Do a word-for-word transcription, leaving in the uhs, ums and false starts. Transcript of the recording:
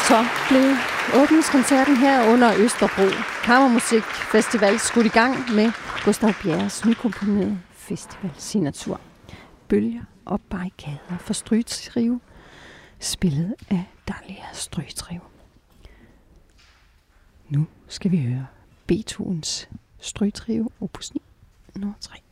Så blev åbningskoncerten her under Østerbro Kammermusikfestival skudt i gang med Gustav Bjerres nykomponerede festivalsignatur. Bølger og barrikader for strygetrio, spillet af Dahlia Strygetrio. Nu skal vi høre Beethovens Strygetrio opus ni nummer tre.